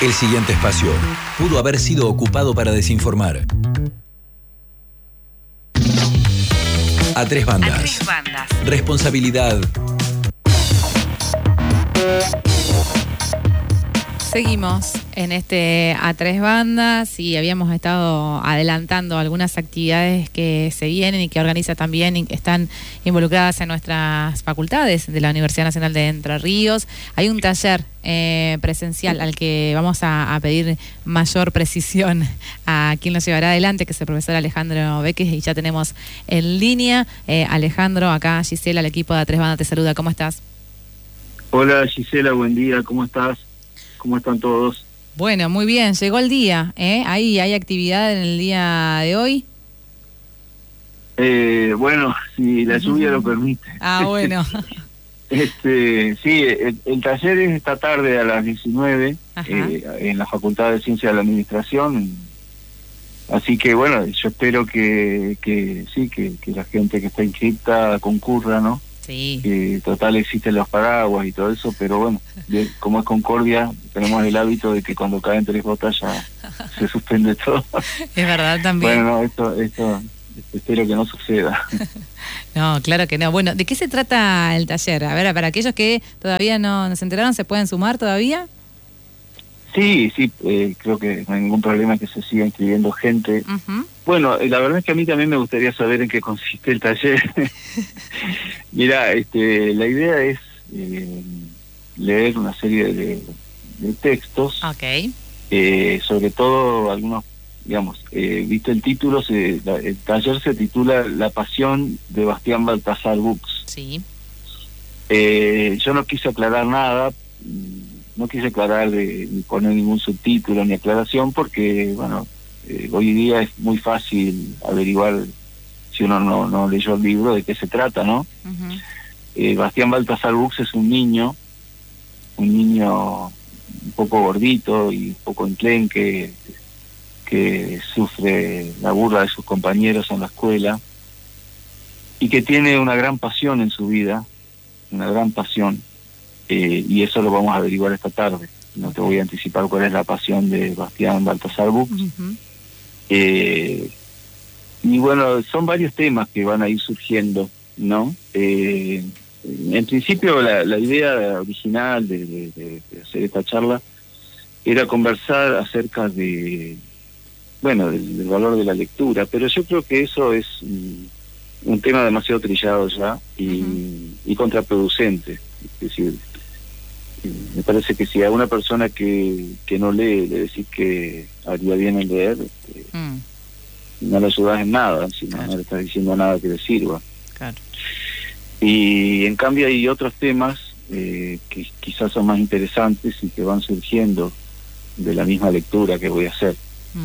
El siguiente espacio pudo haber sido ocupado para desinformar. A tres bandas. A tres bandas. Responsabilidad. Seguimos en este A Tres Bandas y habíamos estado adelantando algunas actividades que se vienen y que organiza también y que están involucradas en nuestras facultades de la Universidad Nacional de Entre Ríos. Hay un taller presencial al que vamos a pedir mayor precisión a quien lo llevará adelante, que es el profesor Alejandro Beques, y ya tenemos en línea. Alejandro, acá Gisela, el equipo de A Tres Bandas te saluda. ¿Cómo estás? Hola Gisela, buen día, ¿cómo estás? ¿Cómo están todos? Bueno, muy bien, llegó el día, ¿eh? ¿Hay actividad en el día de hoy? Bueno, si la lluvia lo permite. Ah, bueno. Sí, el taller es esta tarde a las 19 en la Facultad de Ciencias de la Administración. Así que bueno, yo espero que la gente que está inscrita concurra, ¿no? Sí. Total existen los paraguas y todo eso, pero bueno, como es Concordia, tenemos el hábito de que cuando caen 3 gotas ya se suspende todo. Es verdad también. Bueno, no, esto espero que no suceda. No, claro que no. Bueno, ¿de qué se trata el taller? A ver, para aquellos que todavía no se enteraron, ¿se pueden sumar todavía? Sí, creo que no hay ningún problema que se siga inscribiendo gente. Uh-huh. Bueno, la verdad es que a mí también me gustaría saber en qué consiste el taller. Mira, la idea es leer una serie de textos. Okay. Sobre todo algunos, digamos, viste el título, el taller se titula La Pasión de Bastián Baltasar Bux. Sí. Yo no quise aclarar nada. No quise aclarar ni poner ningún subtítulo ni aclaración porque, bueno, hoy día es muy fácil averiguar si uno no leyó el libro de qué se trata, ¿no? Uh-huh. Bastián Baltasar Bux es un niño un poco gordito y un poco enclenque que sufre la burla de sus compañeros en la escuela y que tiene una gran pasión en su vida, una gran pasión. Y eso lo vamos a averiguar esta tarde. No te voy a anticipar cuál es la pasión de Bastián Baltasar Bux. Uh-huh. Y bueno, son varios temas que van a ir surgiendo, ¿no? En principio la idea original de hacer esta charla era conversar acerca del valor de la lectura, pero yo creo que eso es un tema demasiado trillado ya y contraproducente. Es decir, me parece que si a una persona que no lee le decís que haría bien en leer, no le ayudas en nada, si no le estás diciendo nada que le sirva. Claro. Y en cambio hay otros temas que quizás son más interesantes y que van surgiendo de la misma lectura que voy a hacer.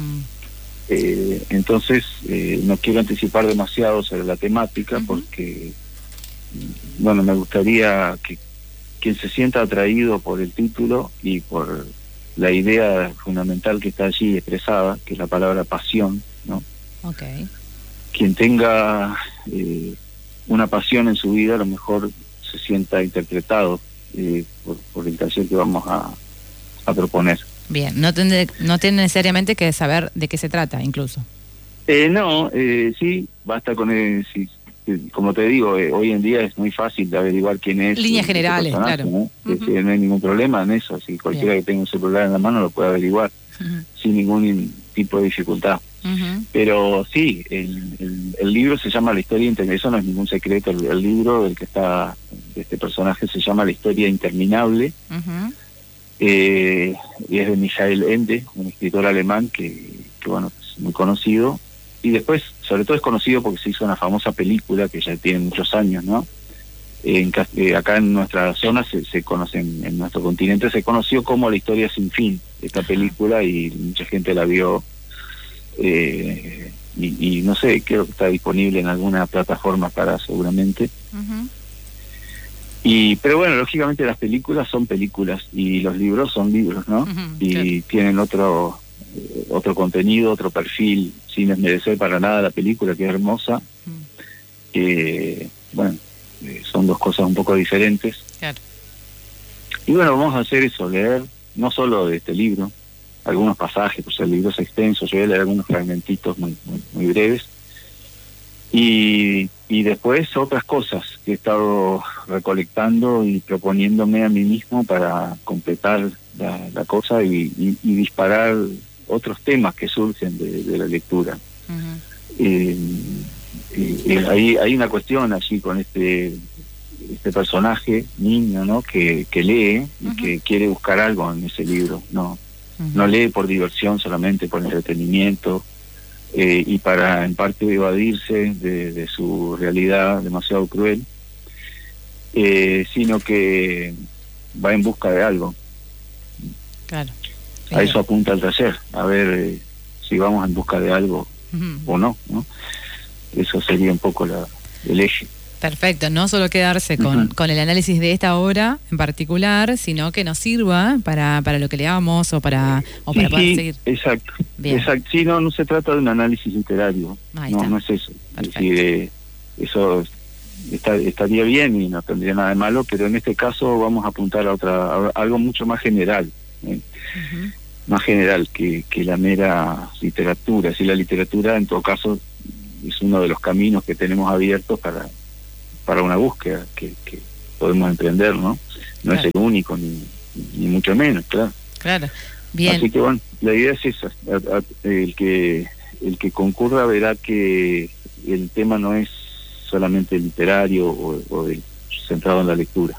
Entonces no quiero anticipar demasiado sobre la temática porque bueno, me gustaría que quien se sienta atraído por el título y por la idea fundamental que está allí expresada, que es la palabra pasión, ¿no? Okay. Quien tenga una pasión en su vida, a lo mejor se sienta interpretado por el taller que vamos a proponer. Bien, no tiene necesariamente que saber de qué se trata, incluso. Sí, basta con como te digo, hoy en día es muy fácil de averiguar quién es. Líneas generales, claro. ¿No? Uh-huh. No hay ningún problema en eso. Si cualquiera que tenga un celular en la mano lo puede averiguar sin ningún tipo de dificultad. Uh-huh. Pero sí, el libro se llama La Historia Interminable. Eso no es ningún secreto. El libro del que está este personaje se llama La Historia Interminable. Uh-huh. Y es de Michael Ende, un escritor alemán que bueno, es muy conocido. Y después, sobre todo es conocido porque se hizo una famosa película que ya tiene muchos años, ¿no? Acá en nuestra zona se conoce, en nuestro continente se conoció como La Historia Sin Fin, esta película, y mucha gente la vio, y no sé, creo que está disponible en alguna plataforma seguramente. Uh-huh. Pero bueno, lógicamente las películas son películas y los libros son libros, ¿no? Uh-huh, y tienen otro contenido, otro perfil, sin desmerecer para nada la película, que es hermosa. Son dos cosas un poco diferentes. Claro. Y bueno, vamos a hacer eso, leer no solo de este libro, algunos pasajes, pues el libro es extenso, yo voy a leer algunos fragmentitos muy breves. Y después otras cosas que he estado recolectando y proponiéndome a mí mismo para completar la cosa y disparar otros temas que surgen de la lectura. Hay una cuestión allí con este personaje, niño, ¿no? que lee y que quiere buscar algo en ese libro, no lee por diversión solamente, por entretenimiento, y para en parte evadirse de su realidad demasiado cruel, sino que va en busca de algo. Claro. A eso apunta el taller, a ver si vamos en busca de algo o no, ¿no? Eso sería un poco el eje. Perfecto, no solo quedarse con el análisis de esta obra en particular, sino que nos sirva para lo que leamos o para poder seguir. Exacto. Exacto. Sí, no se trata de un análisis literario. No es eso. Perfecto. Es decir, eso estaría bien y no tendría nada de malo, pero en este caso vamos a apuntar a algo mucho más general. Más general que la mera literatura. Si la literatura, en todo caso, es uno de los caminos que tenemos abiertos para una búsqueda que podemos emprender, ¿no? No es el único, ni mucho menos, claro. Claro, bien. Así que bueno, la idea es esa. El que concurra verá que el tema no es solamente literario o centrado en la lectura.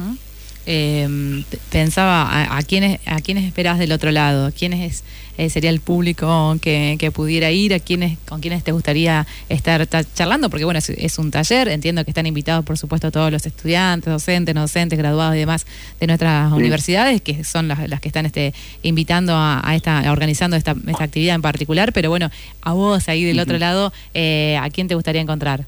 Pensaba a quiénes esperás del otro lado, quiénes sería el público que pudiera ir, con quiénes te gustaría estar charlando, porque bueno, es un taller, entiendo que están invitados por supuesto todos los estudiantes, docentes, no docentes, graduados y demás de nuestras universidades, que son las que están invitando organizando esta actividad en particular, pero bueno, a vos ahí del otro lado, ¿a quién te gustaría encontrar?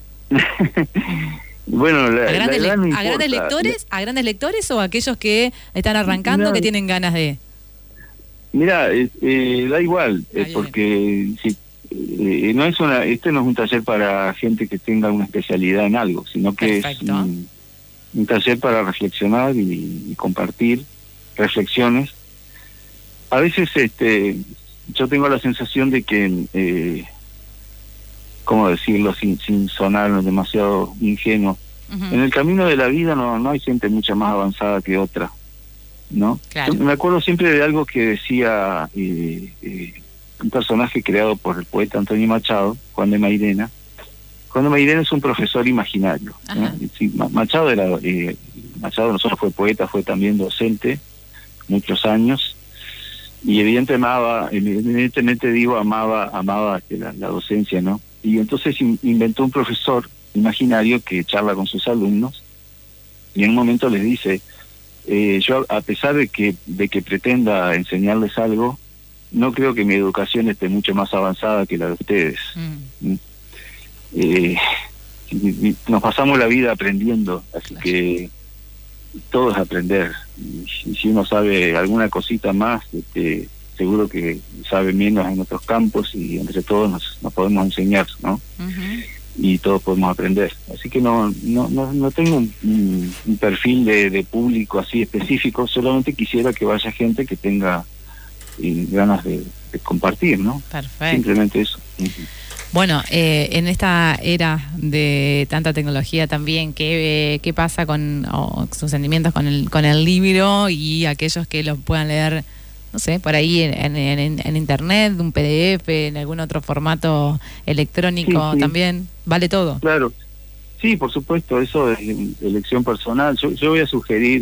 Bueno, ¿A grandes lectores o a aquellos que están arrancando, que tienen ganas de...? Mira, da igual, porque este no es un taller para gente que tenga una especialidad en algo, sino que Perfecto. Es un taller para reflexionar y compartir reflexiones. A veces yo tengo la sensación de que... ¿cómo decirlo sin sonar demasiado ingenuo? En el camino de la vida no hay gente mucho más avanzada que otra, ¿no? Claro. Yo me acuerdo siempre de algo que decía un personaje creado por el poeta Antonio Machado, Juan de Mairena. Juan de Mairena es un profesor imaginario, ¿no? Sí, Machado no solo fue poeta, fue también docente muchos años, y evidentemente amaba la docencia, ¿no? Y entonces inventó un profesor imaginario que charla con sus alumnos y en un momento les dice, yo a pesar de que pretenda enseñarles algo, no creo que mi educación esté mucho más avanzada que la de ustedes. Nos pasamos la vida aprendiendo, así que todo es aprender, y si uno sabe alguna cosita más, seguro que sabe menos en otros campos, y entre todos nos podemos enseñar, ¿no? Y todos podemos aprender. Así que no tengo un perfil de público así específico, solamente quisiera que vaya gente que tenga ganas de compartir, ¿no? Perfecto. Simplemente eso. Bueno, en esta era de tanta tecnología también, ¿qué pasa con sus sentimientos con el libro y aquellos que lo puedan leer, no sé, por ahí en internet, un PDF, en algún otro formato electrónico? Sí. También vale todo. Claro, sí, por supuesto, eso es elección personal. Yo voy a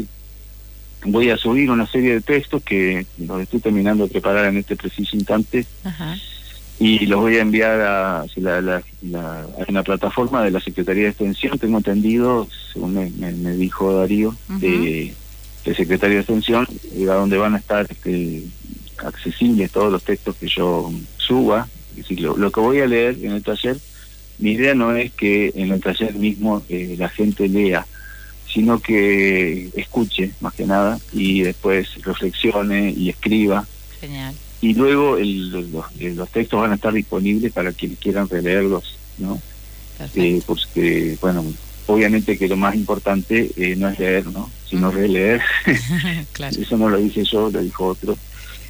subir una serie de textos que los estoy terminando de preparar en este preciso instante. Y los voy a enviar a una plataforma de la Secretaría de Extensión, tengo entendido, según me dijo Darío, de Secretaría de Extensión, a donde van a estar accesibles todos los textos que yo suba. Es decir, lo que voy a leer en el taller, mi idea no es que en el taller mismo la gente lea, sino que escuche, más que nada, y después reflexione y escriba. Genial. Y luego los textos van a estar disponibles para quienes quieran releerlos, ¿no? Perfecto. Porque, bueno, obviamente que lo más importante no es leer, ¿no? Sino releer. Claro. Eso no lo dije yo, lo dijo otro.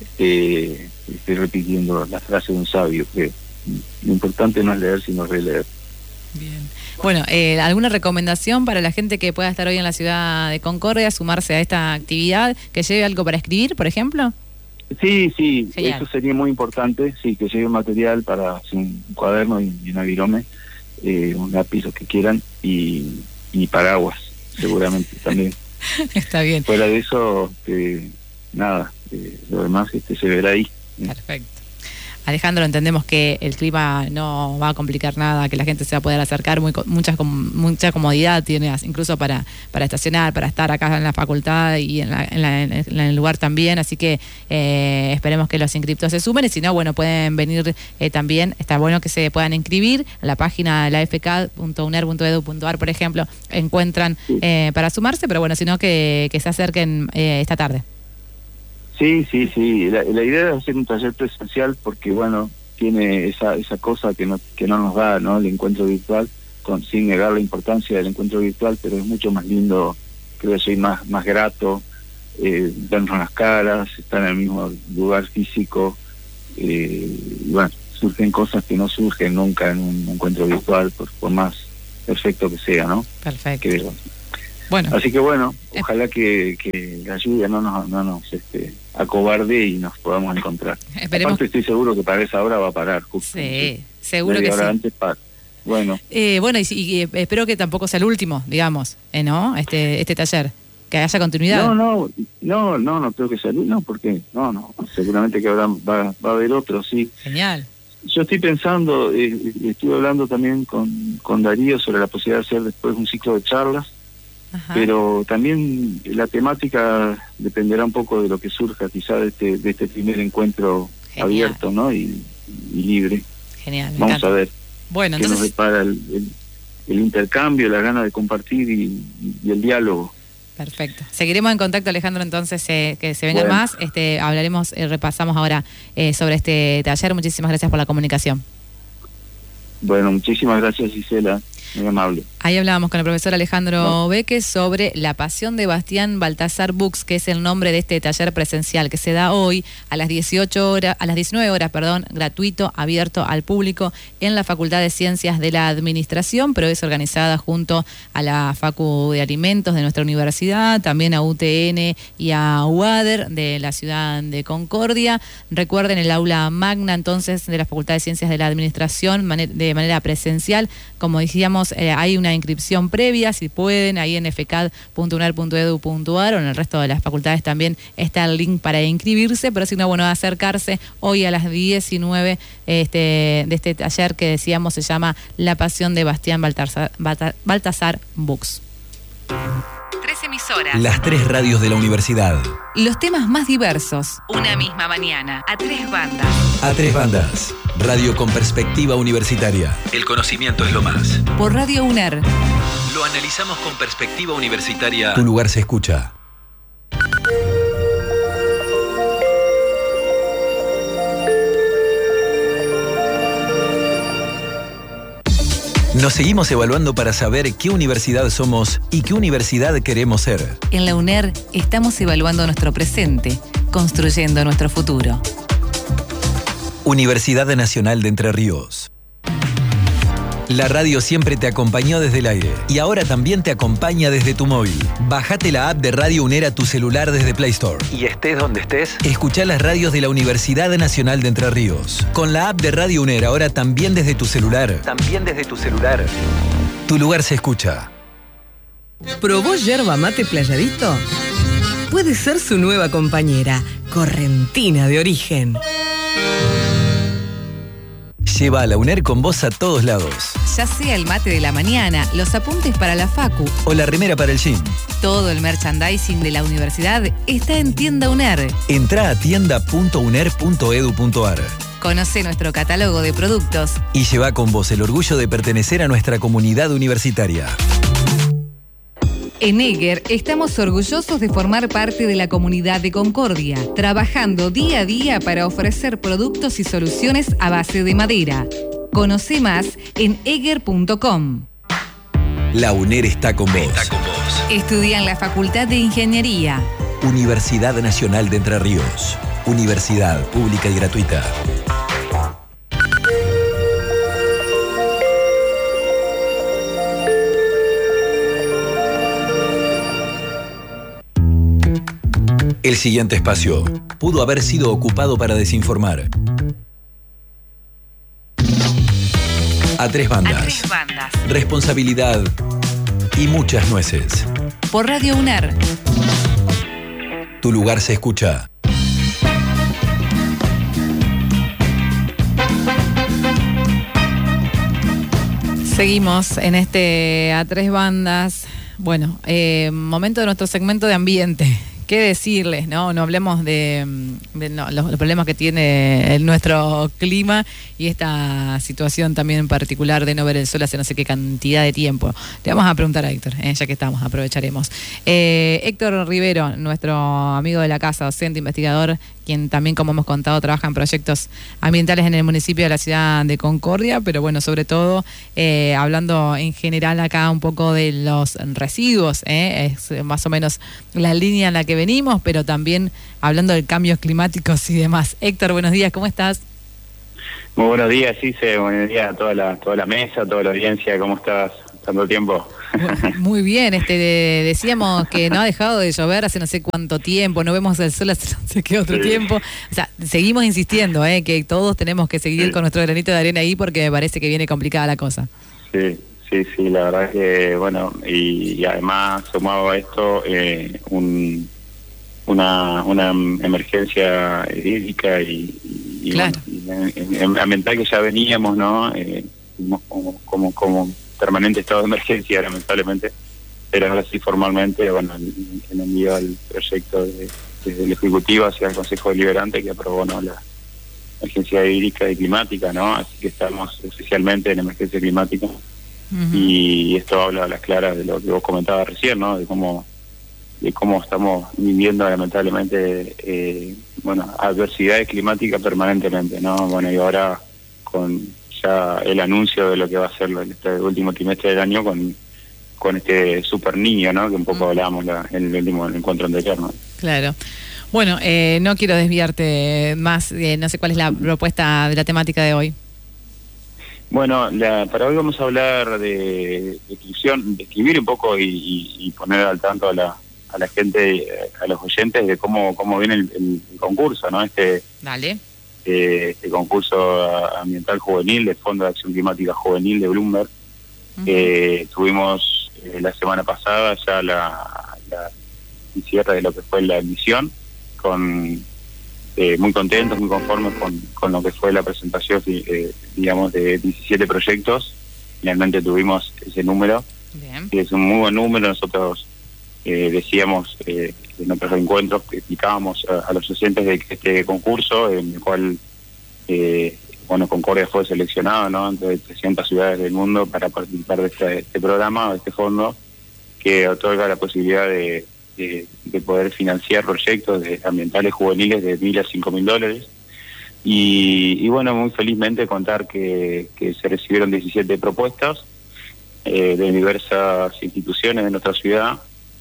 Estoy repitiendo la frase de un sabio, que lo importante no es leer, sino releer. Bien. Bueno, ¿alguna recomendación para la gente que pueda estar hoy en la ciudad de Concordia, sumarse a esta actividad, que lleve algo para escribir, por ejemplo? Sí, Genial. eso sería muy importante, sí, que lleve material para un cuaderno y una virome, un lápiz, lo que quieran, y paraguas, seguramente también. Está bien. Fuera de eso, nada, lo demás se verá ahí. Perfecto. Alejandro, entendemos que el clima no va a complicar nada, que la gente se va a poder acercar, mucha comodidad tiene, incluso para estacionar, para estar acá en la facultad y en el lugar también, así que esperemos que los inscriptos se sumen, y si no, bueno, pueden venir también, está bueno que se puedan inscribir a la página de la fk.uner.edu.ar, por ejemplo, encuentran para sumarse, pero bueno, si no, que se acerquen esta tarde. Sí. La idea es hacer un taller presencial porque, bueno, tiene esa cosa que no nos da, ¿no? El encuentro virtual, sin negar la importancia del encuentro virtual, pero es mucho más lindo, creo yo, y más grato, vernos las caras, estar en el mismo lugar físico, y bueno, surgen cosas que no surgen nunca en un encuentro virtual, por más perfecto que sea, ¿no? Perfecto. Bueno. Así que bueno, ojalá que la lluvia no nos acobarde y nos podamos encontrar. Esperemos. Aparte estoy seguro que para esa hora va a parar. Justo, sí, seguro que sí. Antes bueno. Y espero que tampoco sea el último, digamos, ¿no? Este taller, que haya continuidad. No creo que sea el último, porque no, seguramente que va a haber otro, sí. Genial. Yo estoy pensando, estuve hablando también con Darío sobre la posibilidad de hacer después un ciclo de charlas. Ajá. Pero también la temática dependerá un poco de lo que surja quizá de este primer encuentro. Genial. Abierto, ¿no? Y libre. Genial. Vamos a ver. Bueno, entonces nos depara el intercambio, la gana de compartir y el diálogo. Perfecto. Seguiremos en contacto, Alejandro, entonces que se vengan más. Hablaremos, repasamos ahora sobre este taller. Muchísimas gracias por la comunicación. Bueno, muchísimas gracias, Gisela. Muy amable. Ahí hablábamos con el profesor Alejandro Beque sobre La Pasión de Bastián Baltasar Bux, que es el nombre de este taller presencial que se da hoy a las 19 horas, gratuito, abierto al público en la Facultad de Ciencias de la Administración, pero es organizada junto a la Facu de Alimentos de nuestra universidad, también a UTN y a UADER de la ciudad de Concordia. Recuerden, el aula magna entonces de la Facultad de Ciencias de la Administración de manera presencial, como decíamos, hay una inscripción previa, si pueden, ahí en fk.uner.edu.ar o en el resto de las facultades también está el link para inscribirse, pero si no, bueno, acercarse hoy a las 19 de este taller que decíamos se llama La Pasión de Bastián Baltasar Bux. 3 emisoras. Las 3 radios de la universidad. Los temas más diversos. Una misma mañana. A 3 bandas. A 3 bandas. Radio con perspectiva universitaria. El conocimiento es lo más. Por Radio UNER. Lo analizamos con perspectiva universitaria. Tu lugar se escucha. Nos seguimos evaluando para saber qué universidad somos y qué universidad queremos ser. En la UNER estamos evaluando nuestro presente, construyendo nuestro futuro. Universidad Nacional de Entre Ríos. La radio siempre te acompañó desde el aire y ahora también te acompaña desde tu móvil. Bájate la app de Radio UNER a tu celular desde Play Store. Y estés donde estés, escuchá las radios de la Universidad Nacional de Entre Ríos. Con la app de Radio UNER ahora también desde tu celular. Tu lugar se escucha. ¿Probó yerba mate Playadito? Puede ser su nueva compañera, correntina de origen. Lleva a la UNER con vos a todos lados. Ya sea el mate de la mañana, los apuntes para la facu o la remera para el gym. Todo el merchandising de la universidad está en Tienda UNER. Entrá a tienda.uner.edu.ar. Conoce nuestro catálogo de productos y lleva con vos el orgullo de pertenecer a nuestra comunidad universitaria. En Eger estamos orgullosos de formar parte de la comunidad de Concordia, trabajando día a día para ofrecer productos y soluciones a base de madera. Conoce más en eger.com. La UNER está con vos. Estudia en la Facultad de Ingeniería. Universidad Nacional de Entre Ríos. Universidad pública y gratuita. El siguiente espacio pudo haber sido ocupado para desinformar. A tres bandas. Responsabilidad y muchas nueces. Por Radio UNER. Tu lugar se escucha. Seguimos en este A Tres Bandas. Bueno, momento de nuestro segmento de ambiente. ¿Qué decirles? No hablemos de los problemas que tiene nuestro clima y esta situación también en particular de no ver el sol hace no sé qué cantidad de tiempo. Le vamos a preguntar a Héctor, ya que estamos, aprovecharemos. Héctor Rivero, nuestro amigo de la casa, docente, investigador, quien también, como hemos contado, trabaja en proyectos ambientales en el municipio de la ciudad de Concordia, pero bueno, sobre todo hablando en general acá un poco de los residuos, es más o menos la línea en la que venimos, pero también hablando de cambios climáticos y demás. Héctor, buenos días, ¿cómo estás? Muy buenos días, Cise, buenos días a toda la mesa, a toda la audiencia, ¿cómo estás? ¿Tanto tiempo? Muy bien, decíamos que no ha dejado de llover hace no sé cuánto tiempo, no vemos el sol hace no sé qué otro tiempo. O sea, seguimos insistiendo, que todos tenemos que seguir con nuestro granito de arena ahí porque me parece que viene complicada la cosa. Sí, la verdad que, bueno, y además sumado a esto, una emergencia hídrica y claro. Bueno, y ambiental que ya veníamos, ¿no? Como permanente estado de emergencia, lamentablemente, pero ahora sí formalmente, bueno, en envío al proyecto desde el Ejecutivo hacia el Consejo Deliberante que aprobó, ¿no?, la emergencia hídrica y climática, ¿no? Así que estamos oficialmente en emergencia climática. Uh-huh. Y esto habla a las claras de lo que vos comentabas recién, ¿no? De cómo estamos viviendo lamentablemente adversidades climáticas permanentemente, ¿no? Bueno, y ahora con ya el anuncio de lo que va a ser este último trimestre del año con este super niño, ¿no? Que un poco hablábamos en el último encuentro anterior, ¿no? Claro. Bueno, no quiero desviarte más, no sé cuál es la propuesta de la temática de hoy. Bueno, para hoy vamos a hablar de escribir un poco y poner al tanto a la gente, a los oyentes de cómo viene el concurso, ¿no? Dale. Este concurso ambiental juvenil de Fondo de Acción Climática Juvenil de Bloomberg. Uh-huh. Tuvimos la semana pasada ya la cierre de lo que fue la emisión, muy contentos, muy conformes con lo que fue la presentación, digamos, de 17 proyectos. Finalmente tuvimos ese número. Bien. Que es un muy buen número. Nosotros decíamos en otros encuentros que explicábamos a los oyentes de que este concurso, en el cual Concordia fue seleccionado, ¿no?, entre 300 ciudades del mundo para participar de este programa, de este fondo, que otorga la posibilidad de poder financiar proyectos ambientales juveniles de $1.000 a $5.000. Y bueno, muy felizmente contar que se recibieron 17 propuestas de diversas instituciones de nuestra ciudad.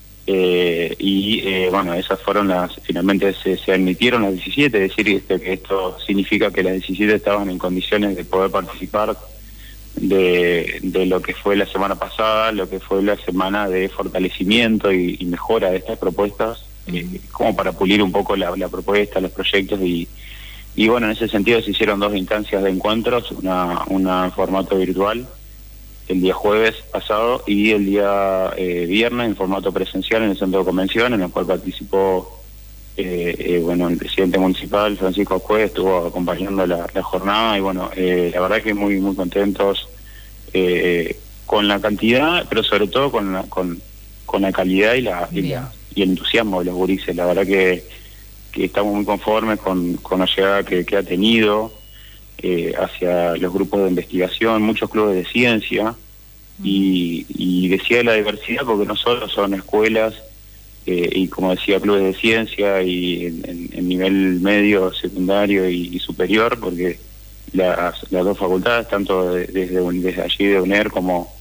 Esas fueron finalmente se admitieron las 17, es decir, que esto significa que las 17 estaban en condiciones de poder participar de lo que fue la semana pasada, lo que fue la semana de fortalecimiento y mejora de estas propuestas, como para pulir un poco la propuesta, los proyectos, y bueno, en ese sentido se hicieron 2 instancias de encuentros, una en formato virtual el día jueves pasado y el día viernes en formato presencial en el centro de convención, en el cual participó el presidente municipal, Francisco Juez, estuvo acompañando la jornada y bueno, la verdad que muy muy contentos con la cantidad, pero sobre todo con la calidad y el entusiasmo de los gurises. La verdad que estamos muy conformes con la llegada que ha tenido hacia los grupos de investigación, muchos clubes de ciencia, y decía la diversidad porque no solo son escuelas y como decía clubes de ciencia y en nivel medio, secundario y superior, porque las 2 facultades, tanto desde allí de UNER como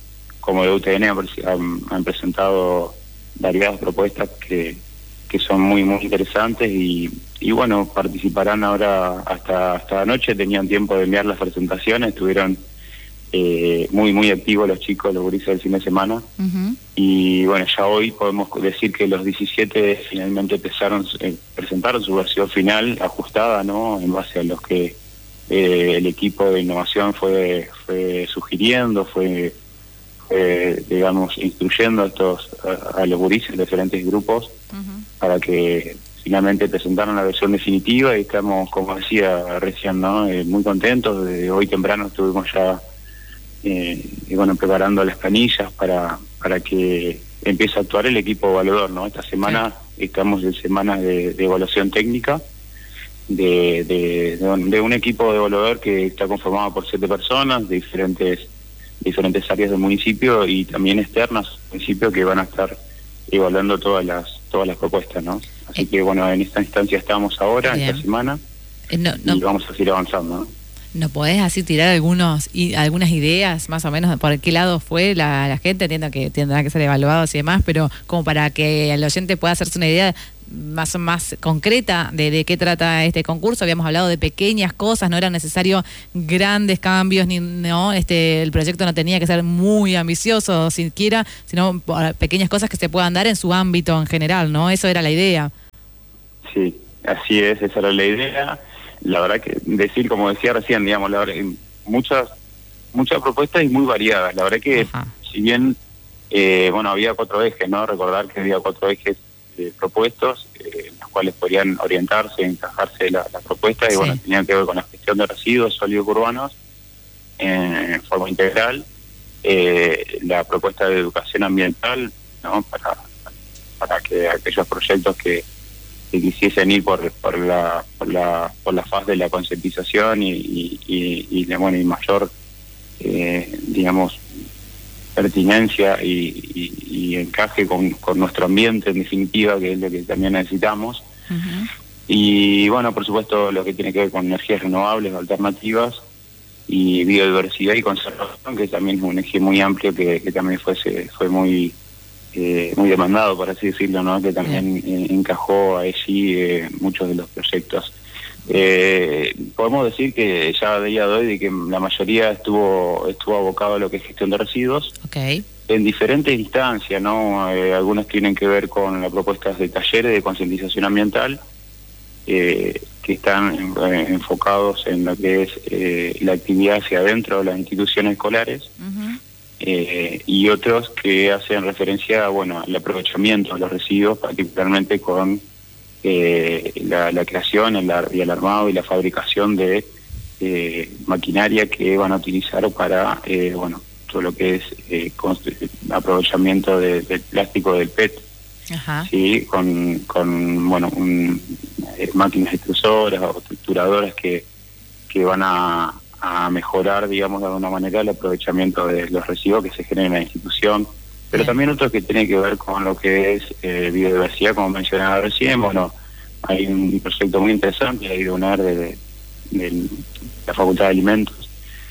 como de UTN han presentado variadas propuestas que son muy interesantes y bueno, participarán ahora hasta anoche, tenían tiempo de enviar las presentaciones, estuvieron muy activos los chicos, los gurises del fin de semana. Y bueno, ya hoy podemos decir que los 17 finalmente presentaron su versión final ajustada, ¿no? En base a los que el equipo de innovación fue sugiriendo, digamos, instruyendo a los gurises de diferentes grupos para que finalmente presentaron la versión definitiva, y estamos, como decía recién, ¿no? Muy contentos. Desde hoy temprano estuvimos ya preparando las planillas para que empiece a actuar el equipo evaluador, ¿no? Esta semana estamos en semanas de evaluación técnica de un equipo de evaluador que está conformado por 7 personas de diferentes áreas del municipio y también externas del municipio, que van a estar evaluando todas las propuestas, ¿no? Así que bueno, en esta instancia estamos ahora, esta semana, y vamos a seguir avanzando, ¿no? ¿No podés así tirar algunas ideas, más o menos, por qué lado fue la gente? Entiendo que tendrán que ser evaluados y demás, pero como para que el oyente pueda hacerse una idea más concreta de qué trata este concurso. Habíamos hablado de pequeñas cosas, no eran necesarios grandes cambios, el proyecto no tenía que ser muy ambicioso siquiera, sino pequeñas cosas que se puedan dar en su ámbito en general, ¿no? Eso era la idea. Sí, así es, esa era la idea. La verdad que decir, como decía recién, digamos, la verdad, muchas propuestas y muy variadas. La verdad que si bien había 4 ejes, ¿no? Recordar que había 4 ejes propuestos, en los cuales podrían orientarse, encajarse las propuestas, y bueno, tenían que ver con la gestión de residuos sólidos urbanos en forma integral, la propuesta de educación ambiental, ¿no? Para que aquellos proyectos que quisiesen ir por la faz de la concientización y mayor digamos pertinencia y encaje con nuestro ambiente, en definitiva, que es lo que también necesitamos. Y bueno, por supuesto, lo que tiene que ver con energías renovables, alternativas, y biodiversidad y conservación, que también es un eje muy amplio que también fue muy demandado, por así decirlo, ¿no? Que también encajó allí muchos de los proyectos. Podemos decir que ya a día de hoy de que la mayoría estuvo abocado a lo que es gestión de residuos, en diferentes instancias, ¿no? Algunos tienen que ver con las propuestas de talleres de concientización ambiental, que están enfocados en lo que es la actividad hacia adentro de las instituciones escolares. Y otros que hacen referencia al aprovechamiento de los residuos, particularmente con la creación y el armado y la fabricación de maquinaria que van a utilizar para todo lo que es aprovechamiento del plástico del PET, ¿sí? con máquinas extrusoras o trituradoras que van a mejorar, digamos, de alguna manera el aprovechamiento de los residuos que se generan en la institución, pero también otros que tienen que ver con lo que es biodiversidad, como mencionaba recién. Bueno, hay un proyecto muy interesante ahí de UNER, de la Facultad de Alimentos,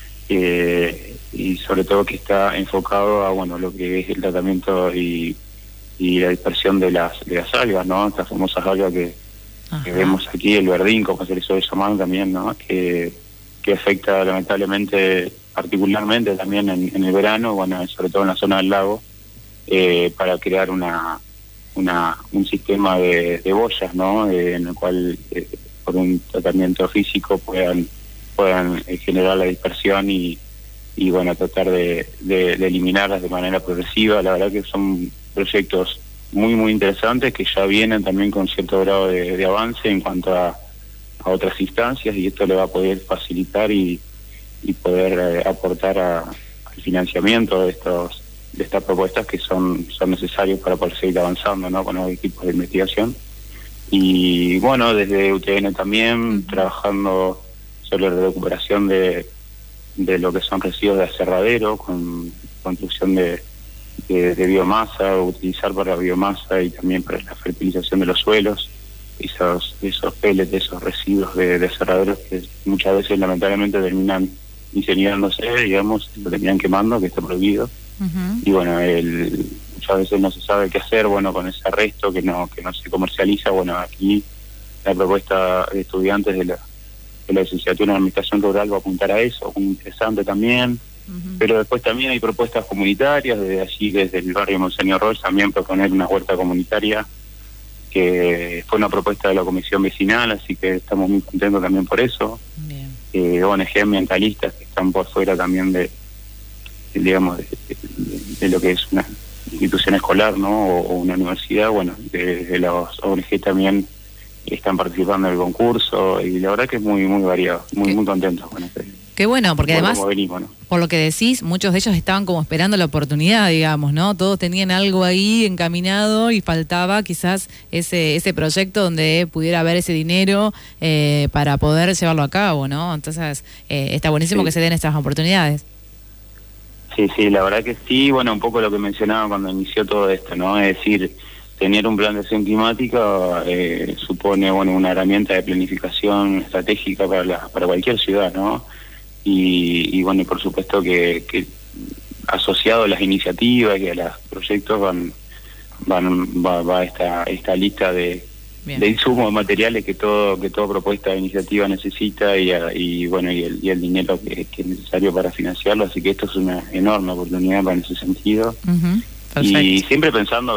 y sobre todo que está enfocado a lo que es el tratamiento y la dispersión de las algas, ¿no? Estas famosas algas que vemos aquí, el verdín, como se les suele llamar también, ¿no? Que afecta lamentablemente, particularmente también en el verano, sobre todo en la zona del lago, para crear un sistema de boyas, ¿no? En el cual por un tratamiento físico puedan generar la dispersión y tratar de eliminarlas de manera progresiva. La verdad que son proyectos muy interesantes que ya vienen también con cierto grado de avance en cuanto a otras instancias, y esto le va a poder facilitar y poder aportar al financiamiento de estas propuestas que son necesarios para poder seguir avanzando, ¿no? Con los equipos de investigación. Y desde UTN también trabajando sobre la recuperación de lo que son residuos de aserradero, con construcción de biomasa, o utilizar para la biomasa y también para la fertilización de los suelos, esos pellets, esos residuos de aserraderos que muchas veces lamentablemente terminan incinerándose, digamos, lo terminan quemando, que está prohibido. y bueno, muchas veces no se sabe qué hacer, bueno, con ese resto que no se comercializa. Bueno, aquí la propuesta de estudiantes de la licenciatura en Administración Rural va a apuntar a eso, muy interesante también. Pero después también hay propuestas comunitarias, desde el barrio Monseñor Roig también proponer una huerta comunitaria, que fue una propuesta de la comisión vecinal, así que estamos muy contentos también por eso. ONG ambientalistas que están por fuera también de lo que es una institución escolar, ¿no? O una universidad. Bueno, de las ONG también están participando en el concurso, y la verdad que es muy variado, muy contentos con este. Qué bueno, porque además, venimos, ¿no? por lo que decís, muchos de ellos estaban como esperando la oportunidad, digamos, ¿no? Todos tenían algo ahí encaminado y faltaba quizás ese proyecto donde pudiera haber ese dinero para poder llevarlo a cabo, ¿no? Entonces, está buenísimo que se den estas oportunidades. Sí, la verdad que sí. Bueno, un poco lo que mencionaba cuando inició todo esto, ¿no? Es decir, tener un plan de acción climática supone, bueno, una herramienta de planificación estratégica para cualquier ciudad, ¿no? Y bueno, y por supuesto que asociado a las iniciativas y a los proyectos va esta lista de insumos materiales que todo propuesta de iniciativa necesita, y bueno, y el dinero que es necesario para financiarlo. Así que esto es una enorme oportunidad en ese sentido. Perfecto. Y siempre pensando